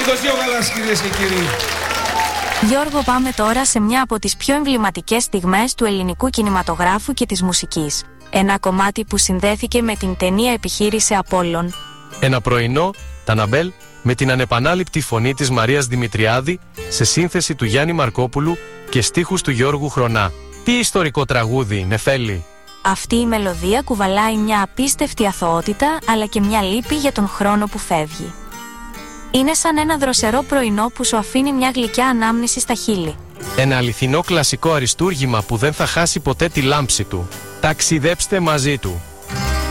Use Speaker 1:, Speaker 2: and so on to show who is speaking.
Speaker 1: Νίκος Γιώγαλας, κυρίες και κύριοι.
Speaker 2: Γιώργο, πάμε τώρα σε μια από τις πιο εμβληματικές στιγμές του ελληνικού κινηματογράφου και της μουσικής. Ένα κομμάτι που συνδέθηκε με την ταινία Επιχείρηση Απόλλων.
Speaker 3: Ένα πρωινό, τα Ναμπέλ, με την ανεπανάληπτη φωνή της Μαρίας Δημητριάδη, σε σύνθεση του Γιάννη Μαρκόπουλου και στίχους του Γιώργου Χρονά. Τι ιστορικό τραγούδι, Νεφέλη!
Speaker 2: Αυτή η μελωδία κουβαλάει μια απίστευτη αθωότητα, αλλά και μια λύπη για τον χρόνο που φεύγει. Είναι σαν ένα δροσερό πρωινό που σου αφήνει μια γλυκιά ανάμνηση στα χείλη.
Speaker 3: Ένα αληθινό κλασικό αριστούργημα που δεν θα χάσει ποτέ τη λάμψη του. Ταξιδέψτε μαζί του.